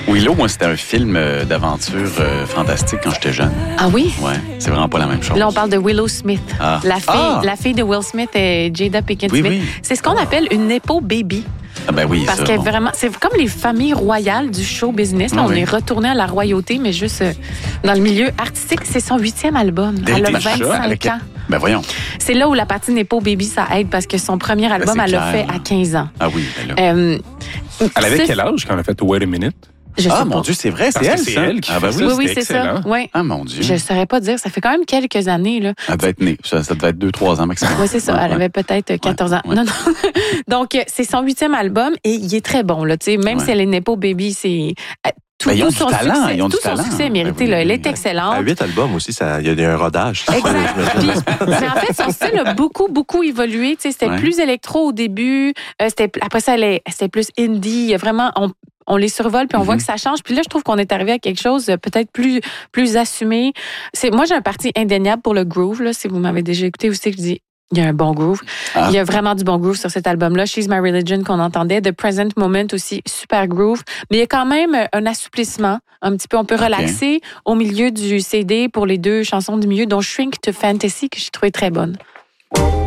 Willow, moi, c'était un film d'aventure fantastique quand j'étais jeune. Ah oui? Ouais, c'est vraiment pas la même chose. Là, on parle de Willow Smith. Ah. La fille de Will Smith est Jada Pinkett Smith. Oui. C'est ce qu'on appelle une Nepo baby. Ah ben oui, Parce ça, que bon. vraiment, c'est comme les familles royales du show business. Là, on est retourné à la royauté, mais juste dans le milieu artistique. C'est son 8e album. Elle a 25 ans. Ben voyons. C'est là où la partie Nepo Baby, ça aide parce que son premier album, elle l'a fait à 15 ans. Ah oui, ben là. Elle avait quel âge quand elle a fait Wait a Minute? Mon Dieu, c'est vrai, c'est Parce elle, que c'est ça. elle qui ah, ben fait oui. ça. Oui, C'était c'est ça. excellent. Ouais. Ah, mon Dieu. Je ne saurais pas dire. Ça fait quand même quelques années. Là. Elle devait être née. Ça devait être 2-3 ans maximum. Oui, c'est ça. Elle avait peut-être 14 ans. Ouais. Non. Donc, c'est son 8e album et il est très bon. Là, même si elle est Nepo Baby, c'est... Ils ont du talent. Succès, Ils ont du tout son talent. succès est mérité. Ben oui, Elle est excellente. À 8 albums aussi, il y a un rodage. Exact. Mais en fait, son style a beaucoup évolué. C'était plus électro au début. Après ça, c'était plus indie. Vraiment, on les survole puis on voit que ça change. Puis là, je trouve qu'on est arrivé à quelque chose peut-être plus assumé. Moi, j'ai un parti indéniable pour le groove. Là, si vous m'avez déjà écouté, vous savez que je dis il y a un bon groove. Il y a vraiment du bon groove sur cet album-là. She's My Religion qu'on entendait. The Present Moment aussi, super groove. Mais il y a quand même un assouplissement. Un petit peu, on peut relaxer au milieu du CD pour les 2 chansons du milieu, dont Shrink to Fantasy, que j'ai trouvé très bonne.